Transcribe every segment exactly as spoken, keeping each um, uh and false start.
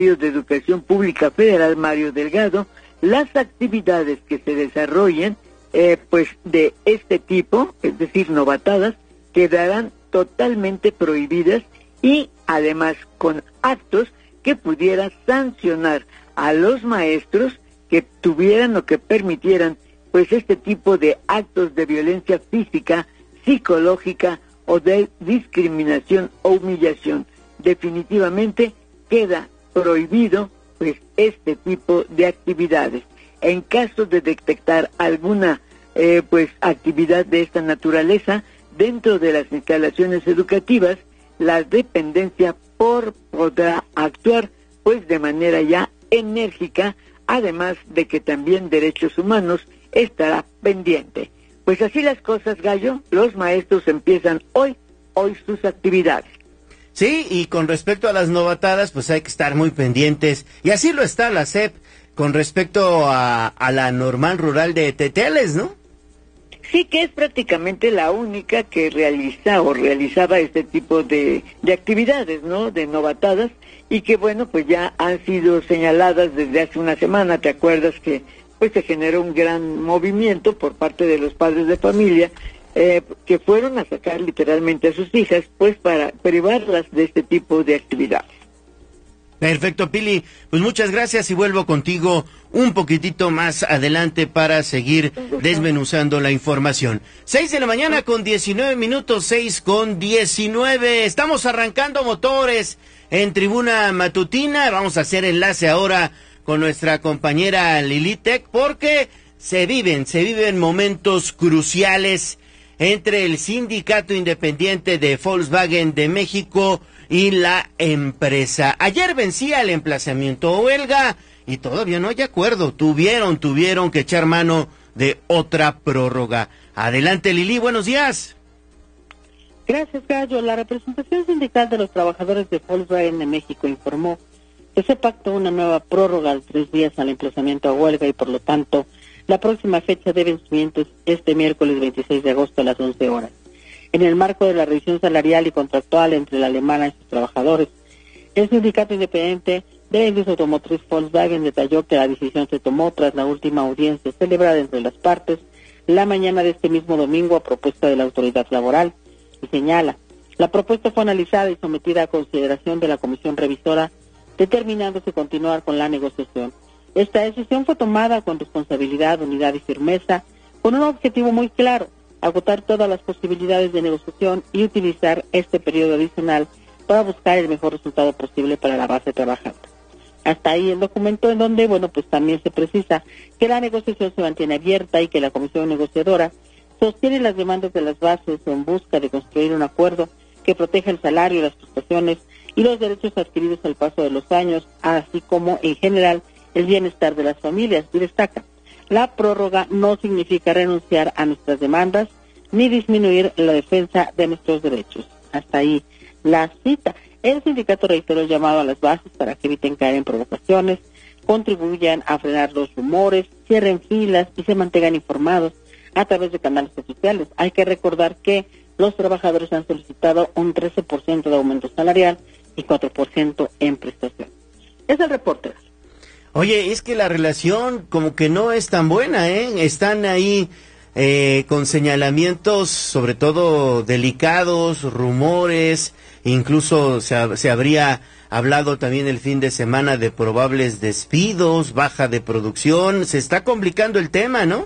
de Educación Pública Federal, Mario Delgado, las actividades que se desarrollen, eh, pues de este tipo, es decir, novatadas, quedarán totalmente prohibidas y además con actos que pudieran sancionar a los maestros que tuvieran o que permitieran pues este tipo de actos de violencia física, psicológica o de discriminación o humillación. Definitivamente queda prohibido pues este tipo de actividades. En caso de detectar alguna eh, pues actividad de esta naturaleza dentro de las instalaciones educativas, la dependencia por podrá actuar pues de manera ya enérgica, además de que también Derechos Humanos estará pendiente. Pues así las cosas, Gallo, los maestros empiezan hoy, hoy sus actividades. Sí, y con respecto a las novatadas, pues hay que estar muy pendientes, y así lo está la S E P con respecto a, a la normal rural de Teteles, ¿no? Sí, que es prácticamente la única que realiza o realizaba este tipo de, de actividades, ¿no? De novatadas, y que bueno, pues ya han sido señaladas desde hace una semana. ¿Te acuerdas que pues se generó un gran movimiento por parte de los padres de familia eh, que fueron a sacar literalmente a sus hijas pues para privarlas de este tipo de actividades? Perfecto, Pili. Pues muchas gracias y vuelvo contigo un poquitito más adelante para seguir desmenuzando la información. Seis de la mañana con diecinueve minutos, seis con diecinueve. Estamos arrancando motores en Tribuna Matutina. Vamos a hacer enlace ahora con nuestra compañera Lilitec porque se viven, se viven momentos cruciales entre el Sindicato Independiente de Volkswagen de México y la empresa. Ayer vencía el emplazamiento a huelga y todavía no hay acuerdo. Tuvieron, tuvieron que echar mano de otra prórroga. Adelante, Lili, buenos días. Gracias, Gallo. La representación sindical de los trabajadores de Volkswagen de México informó que se pactó una nueva prórroga de tres días al emplazamiento a huelga y por lo tanto la próxima fecha de vencimiento es este miércoles veintiséis de agosto a las once horas. En el marco de la revisión salarial y contractual entre la alemana y sus trabajadores, el Sindicato Independiente de la Industria Automotriz Volkswagen detalló que la decisión se tomó tras la última audiencia celebrada entre las partes la mañana de este mismo domingo a propuesta de la autoridad laboral, y señala, la propuesta fue analizada y sometida a consideración de la comisión revisora, determinándose continuar con la negociación. Esta decisión fue tomada con responsabilidad, unidad y firmeza, con un objetivo muy claro, agotar todas las posibilidades de negociación y utilizar este periodo adicional para buscar el mejor resultado posible para la base trabajadora. Hasta ahí el documento en donde, bueno, pues también se precisa que la negociación se mantiene abierta y que la comisión negociadora sostiene las demandas de las bases en busca de construir un acuerdo que proteja el salario, las prestaciones y los derechos adquiridos al paso de los años, así como, en general, el bienestar de las familias. Y destaca, la prórroga no significa renunciar a nuestras demandas ni disminuir la defensa de nuestros derechos. Hasta ahí la cita. El sindicato reiteró el llamado a las bases para que eviten caer en provocaciones, contribuyan a frenar los rumores, cierren filas y se mantengan informados a través de canales oficiales. Hay que recordar que los trabajadores han solicitado un trece por ciento de aumento salarial y cuatro por ciento en prestación. Es el reporte. Oye, es que la relación como que no es tan buena, ¿eh? Están ahí eh, con señalamientos, sobre todo delicados, rumores, incluso se, se habría hablado también el fin de semana de probables despidos, baja de producción. Se está complicando el tema, ¿no?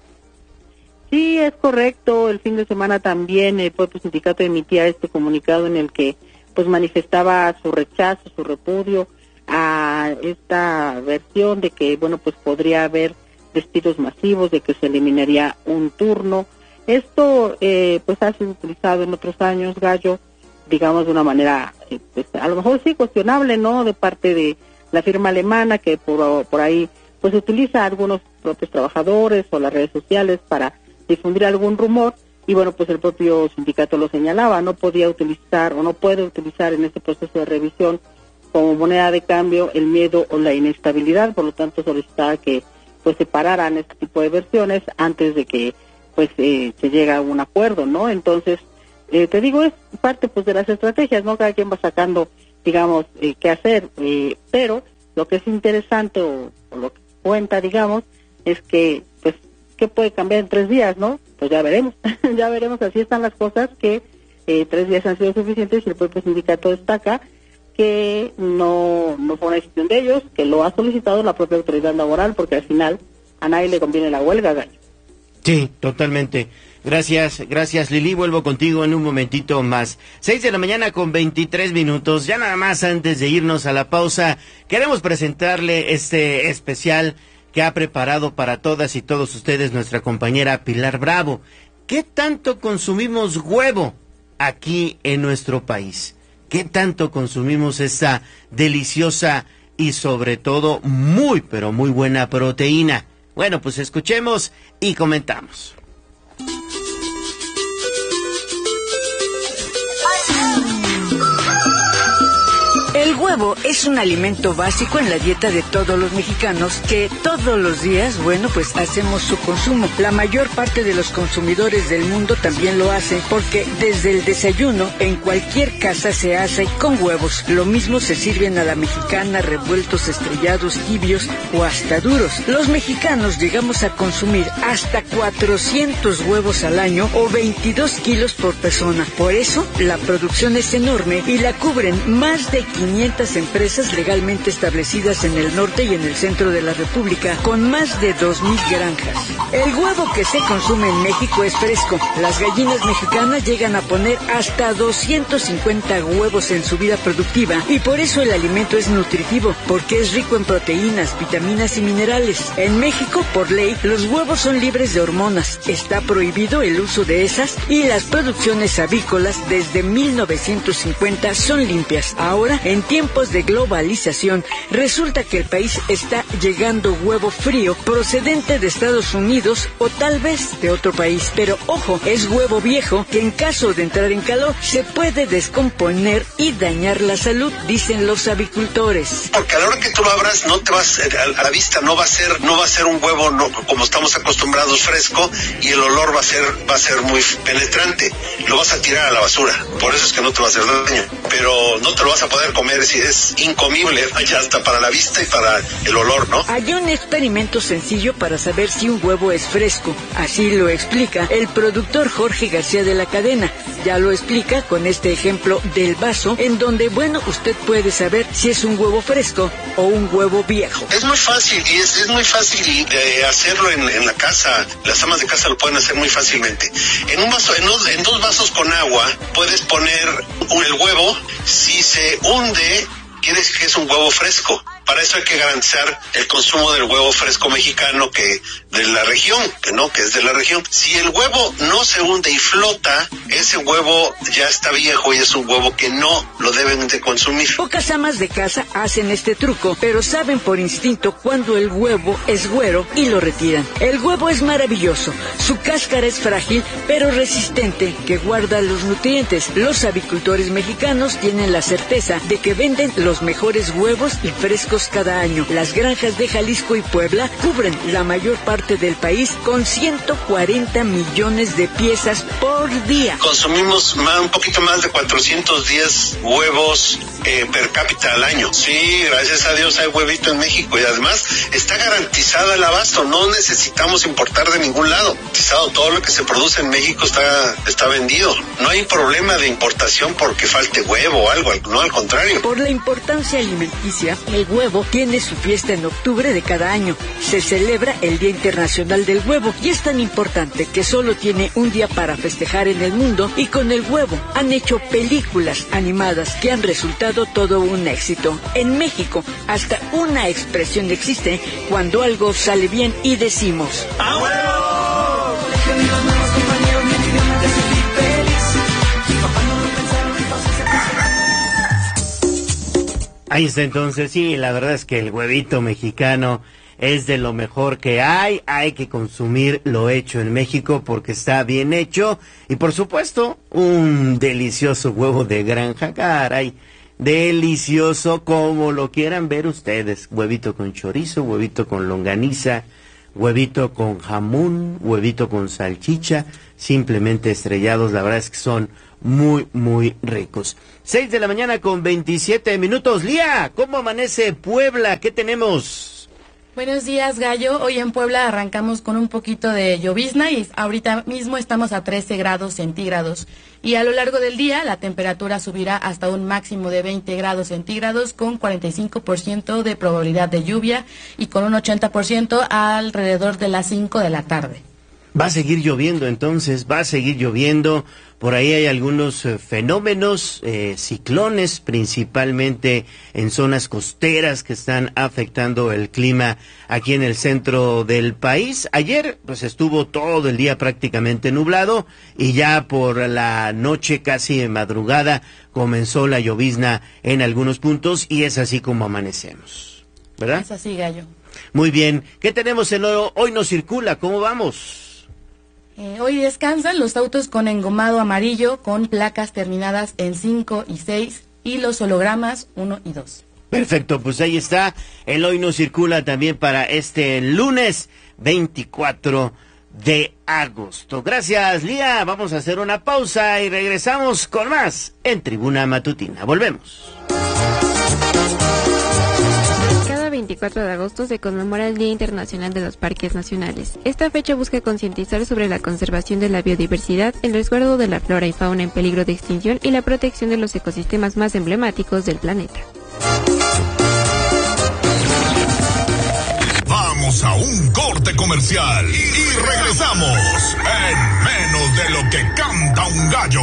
Sí, es correcto. El fin de semana también el propio sindicato emitía este comunicado en el que pues manifestaba su rechazo, su repudio a esta versión de que, bueno, pues podría haber despidos masivos, de que se eliminaría un turno. Esto, eh, pues ha sido utilizado en otros años, Gallo, digamos de una manera, eh, pues a lo mejor sí cuestionable, ¿no?, de parte de la firma alemana, que por, por ahí, pues utiliza a algunos propios trabajadores o las redes sociales para difundir algún rumor, y bueno, pues el propio sindicato lo señalaba, no podía utilizar o no puede utilizar en este proceso de revisión como moneda de cambio el miedo o la inestabilidad, por lo tanto solicitaba que pues separaran este tipo de versiones antes de que pues eh, se llegue a un acuerdo, ¿no? Entonces, eh, te digo, es parte pues de las estrategias, ¿no? Cada quien va sacando digamos, eh, qué hacer. Eh, pero lo que es interesante o, o lo que cuenta, digamos, es que, pues, ¿qué puede cambiar en tres días, no? Pues ya veremos, ya veremos, así están las cosas, que eh, tres días han sido suficientes y el propio sindicato destaca que no, no fue una decisión de ellos, que lo ha solicitado la propia autoridad laboral, porque al final a nadie le conviene la huelga, Gallo. Sí, totalmente. Gracias, gracias Lili, vuelvo contigo en un momentito más. Seis de la mañana con veintitrés minutos, ya nada más antes de irnos a la pausa, queremos presentarle este especial que ha preparado para todas y todos ustedes nuestra compañera Pilar Bravo. ¿Qué tanto consumimos huevo aquí en nuestro país? ¿Qué tanto consumimos esta deliciosa y sobre todo muy, pero muy buena proteína? Bueno, pues escuchemos y comentamos. El huevo es un alimento básico en la dieta de todos los mexicanos que todos los días, bueno, pues hacemos su consumo. La mayor parte de los consumidores del mundo también lo hacen porque desde el desayuno en cualquier casa se hace con huevos. Lo mismo se sirven a la mexicana, revueltos, estrellados, tibios o hasta duros. Los mexicanos llegamos a consumir hasta cuatrocientos huevos al año o veintidós kilos por persona. Por eso la producción es enorme y la cubren más de quinientas empresas legalmente establecidas en el norte y en el centro de la República, con más de dos mil granjas. El huevo que se consume en México es fresco. Las gallinas mexicanas llegan a poner hasta doscientos cincuenta huevos en su vida productiva y por eso el alimento es nutritivo, porque es rico en proteínas, vitaminas y minerales. En México, por ley, los huevos son libres de hormonas. Está prohibido el uso de esas y las producciones avícolas desde mil novecientos cincuenta son limpias. Ahora, en tiempos de globalización, resulta que el país está llegando huevo frío procedente de Estados Unidos o tal vez de otro país. Pero ojo, es huevo viejo que en caso de entrar en calor se puede descomponer y dañar la salud, dicen los avicultores. Porque a la hora que tú lo abras, no te vas a la vista, no va a ser, no va a ser un huevo no, como estamos acostumbrados, fresco, y el olor va a ser, va a ser muy penetrante. Lo vas a tirar a la basura. Por eso es que no te va a hacer daño. Pero no te lo vas a poder comer, si es incomible, allá hasta para la vista y para el olor, ¿no? Hay un experimento sencillo para saber si un huevo es fresco. Así lo explica el productor Jorge García de la Cadena. Ya lo explica con este ejemplo del vaso, en donde, bueno, usted puede saber si es un huevo fresco o un huevo viejo. Es muy fácil, y es, es muy fácil de hacerlo en, en la casa. Las amas de casa lo pueden hacer muy fácilmente. En un vaso, en dos, en dos vasos con agua, puedes poner el huevo. Si se hunde, quiere decir que es un huevo fresco. Para eso hay que garantizar el consumo del huevo fresco mexicano, que de la región, que no, que es de la región. Si el huevo no se hunde y flota, ese huevo ya está viejo y es un huevo que no lo deben de consumir. Pocas amas de casa hacen este truco, pero saben por instinto cuando el huevo es güero y lo retiran. El huevo es maravilloso. Su cáscara es frágil, pero resistente, que guarda los nutrientes. Los avicultores mexicanos tienen la certeza de que venden los mejores huevos y frescos cada año. Las granjas de Jalisco y Puebla cubren la mayor parte del país con ciento cuarenta millones de piezas por día. Consumimos más, un poquito más de cuatrocientos diez huevos eh, per cápita al año. Sí, gracias a Dios hay huevito en México y además está garantizado el abasto. No necesitamos importar de ningún lado. Garantizado, todo lo que se produce en México está, está vendido. No hay problema de importación porque falte huevo o algo, no, al contrario. Por la importancia alimenticia, el huevo tiene su fiesta en octubre de cada año. Se celebra el Día Internacional del Huevo y es tan importante que solo tiene un día para festejar en el mundo, y con el huevo han hecho películas animadas que han resultado todo un éxito. En México hasta una expresión existe cuando algo sale bien y decimos ¡a huevo! Ahí está entonces, sí, la verdad es que el huevito mexicano es de lo mejor que hay. Hay que consumir lo hecho en México porque está bien hecho. Y por supuesto, un delicioso huevo de granja, caray. Delicioso como lo quieran ver ustedes. Huevito con chorizo, huevito con longaniza, huevito con jamón, huevito con salchicha, simplemente estrellados. La verdad es que son muy, muy ricos. Seis de la mañana con veintisiete minutos. Lía, ¿cómo amanece Puebla? ¿Qué tenemos? Buenos días, Gallo. Hoy en Puebla arrancamos con un poquito de llovizna y ahorita mismo estamos a trece grados centígrados. Y a lo largo del día la temperatura subirá hasta un máximo de veinte grados centígrados con cuarenta y cinco por ciento de probabilidad de lluvia y con un ochenta por ciento alrededor de las cinco de la tarde. Va a seguir lloviendo entonces, va a seguir lloviendo. Por ahí hay algunos eh, fenómenos, eh, ciclones, principalmente en zonas costeras que están afectando el clima aquí en el centro del país. Ayer pues estuvo todo el día prácticamente nublado y ya por la noche, casi de madrugada, comenzó la llovizna en algunos puntos y es así como amanecemos, ¿verdad? Es así, Gallo. Muy bien. ¿Qué tenemos en Hoy, Hoy No Circula? ¿Cómo vamos? Eh, hoy descansan los autos con engomado amarillo con placas terminadas en cinco y seis y los hologramas uno y dos. Perfecto, pues ahí está. El Hoy No Circula también para este lunes veinticuatro de agosto. Gracias, Lía. Vamos a hacer una pausa y regresamos con más en Tribuna Matutina. Volvemos. veinticuatro de agosto se conmemora el Día Internacional de los Parques Nacionales. Esta fecha busca concientizar sobre la conservación de la biodiversidad, el resguardo de la flora y fauna en peligro de extinción y la protección de los ecosistemas más emblemáticos del planeta. Vamos a un corte comercial y, y regresamos en menos de lo que canta un gallo.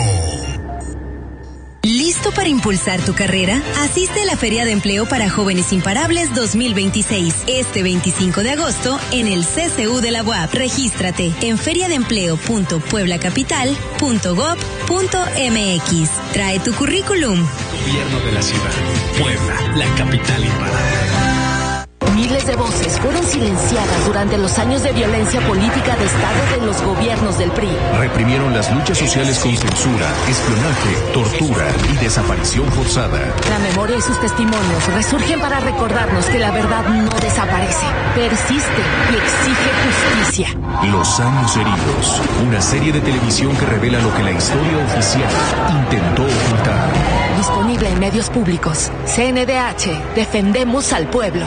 ¿Listo para impulsar tu carrera? Asiste a la Feria de Empleo para Jóvenes Imparables dos mil veintiséis, este veinticinco de agosto en el C C U de la U A P. Regístrate en feriadeempleo punto puebla capital punto gob punto m x. Trae tu currículum. Gobierno de la ciudad. Puebla, la capital imparable. Miles de voces fueron silenciadas durante los años de violencia política de Estado de los gobiernos del P R I. Reprimieron las luchas sociales con censura, espionaje, tortura y desaparición forzada. La memoria y sus testimonios resurgen para recordarnos que la verdad no desaparece, persiste y exige justicia. Los años heridos, una serie de televisión que revela lo que la historia oficial intentó ocultar. Disponible en medios públicos. C N D H, defendemos al pueblo.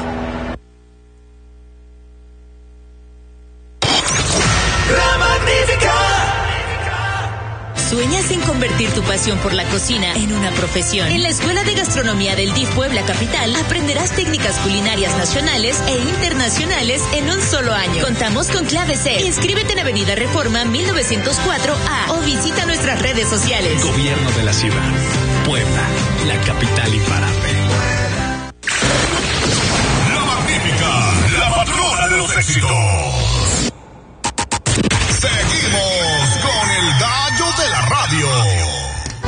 ¿Sueñas en convertir tu pasión por la cocina en una profesión? En la Escuela de Gastronomía del D I F Puebla Capital aprenderás técnicas culinarias nacionales e internacionales en un solo año. Contamos con clave C. Inscríbete en Avenida Reforma mil novecientos cuatro A o visita nuestras redes sociales. Gobierno de la ciudad. Puebla, la capital imparable. La magnífica, la patrona de los éxitos.